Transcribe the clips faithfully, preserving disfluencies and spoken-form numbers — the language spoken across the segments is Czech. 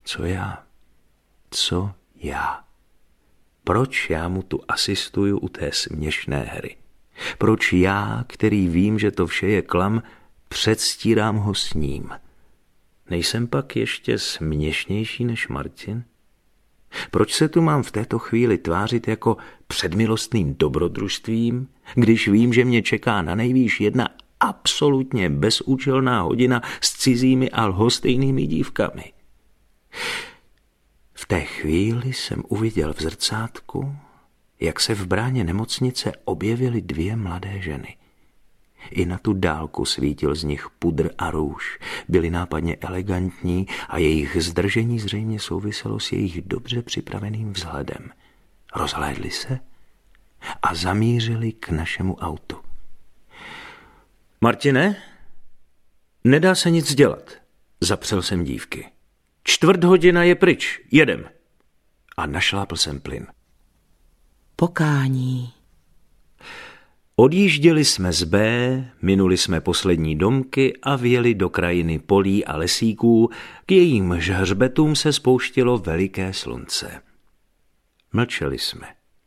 Co já? Co já? Proč já mu tu asistuju u té směšné hry? Proč já, který vím, že to vše je klam, předstírám ho s ním? Nejsem pak ještě směšnější než Martin? Proč se tu mám v této chvíli tvářit jako předmilostným dobrodružstvím, když vím, že mě čeká na nejvýš jedna absolutně bezúčelná hodina s cizími a lhostejnými dívkami? V té chvíli jsem uviděl v zrcátku, jak se v bráně nemocnice objevily dvě mladé ženy. I na tu dálku svítil z nich pudr a růž, byli nápadně elegantní a jejich zdržení zřejmě souviselo s jejich dobře připraveným vzhledem. Rozhlédli se a zamířili k našemu autu. Martine, nedá se nic dělat, zapřel jsem dívky. Čtvrt hodina je pryč, jedem. A našlápl jsem plyn. Pokání. Odjížděli jsme z B, minuli jsme poslední domky a vjeli do krajiny polí a lesíků, k jejímž hřbetům se spouštilo veliké slunce. Mlčeli jsme.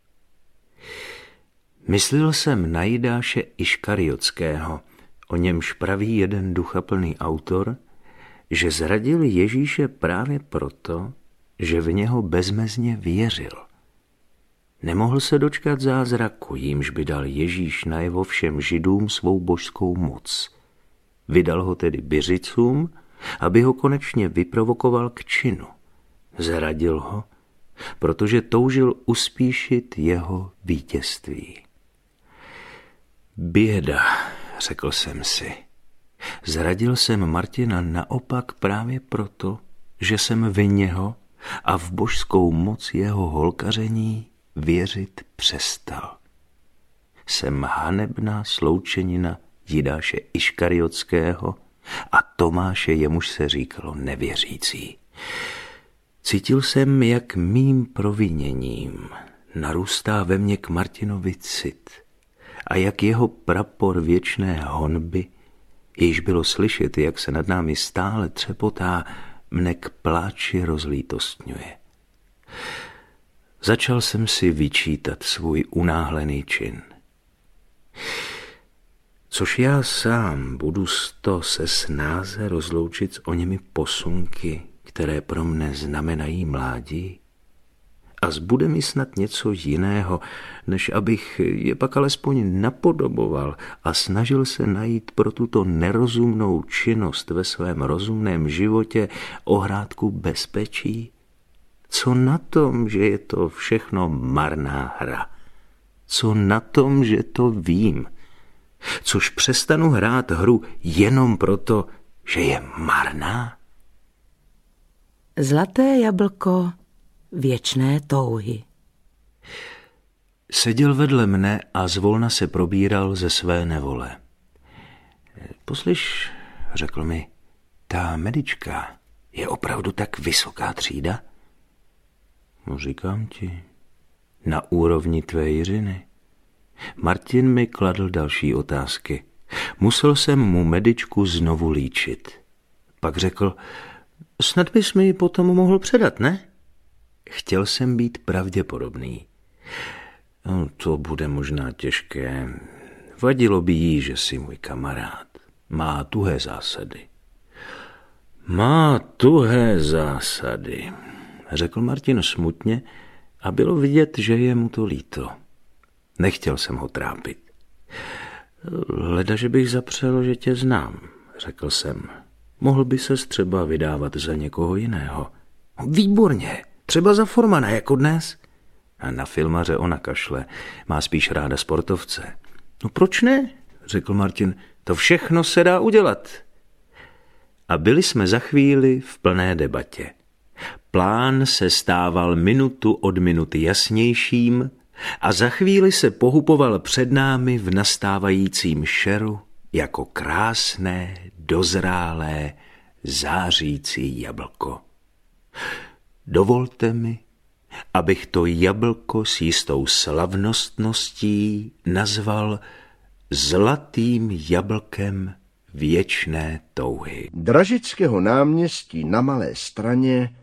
Myslel jsem na Jidáše Iškariotského, o němž praví jeden duchaplný autor, že zradil Ježíše právě proto, že v něho bezmezně věřil. Nemohl se dočkat zázraku, jímž by dal Ježíš najevo všem Židům svou božskou moc. Vydal ho tedy Byřicům, aby ho konečně vyprovokoval k činu. Zradil ho, protože toužil uspíšit jeho vítězství. Běda, řekl jsem si. Zradil jsem Martina naopak právě proto, že jsem v něho a v božskou moc jeho holkaření věřit přestal. Jsem hanebná sloučenina Jidáše Iškariotského a Tomáše, jemuž se říkalo nevěřící. Cítil jsem, jak mým proviněním narůstá ve mně k Martinovi cit a jak jeho prapor věčné honby, jež bylo slyšet, jak se nad námi stále třepotá, mne k pláči rozlítostňuje. Začal jsem si vyčítat svůj unáhlený čin. Což já sám budu sto se snáze rozloučit s oněmi posunky, které pro mne znamenají mládí? A zbude mi snad něco jiného, než abych je pak alespoň napodoboval a snažil se najít pro tuto nerozumnou činnost ve svém rozumném životě ohrádku bezpečí? Co na tom, že je to všechno marná hra? Co na tom, že to vím? Což přestanu hrát hru jenom proto, že je marná? Zlaté jablko věčné touhy. Seděl vedle mne a zvolna se probíral ze své nevole. Poslyš, řekl mi, ta medička je opravdu tak vysoká třída? No, říkám ti, na úrovni tvé Jiřiny. Martin mi kladl další otázky. Musel jsem mu medičku znovu líčit. Pak řekl, snad bys mi ji potom mohl předat, ne? Chtěl jsem být pravděpodobný. No, to bude možná těžké. Vadilo by jí, že jsi můj kamarád. Má tuhé zásady. Má tuhé zásady, řekl Martin smutně a bylo vidět, že je mu to líto. Nechtěl jsem ho trápit. Leda, že bych zapřel, že tě znám, řekl jsem. Mohl by ses třeba vydávat za někoho jiného. Výborně, třeba za Formana, jako dnes. A na filmaře ona kašle, má spíš ráda sportovce. No proč ne, řekl Martin, to všechno se dá udělat. A byli jsme za chvíli v plné debatě. Plán se stával minutu od minuty jasnějším a za chvíli se pohupoval před námi v nastávajícím šeru jako krásné, dozrálé, zářící jablko. Dovolte mi, abych to jablko s jistou slavnostností nazval zlatým jablkem věčné touhy. Dražického náměstí na Malé Straně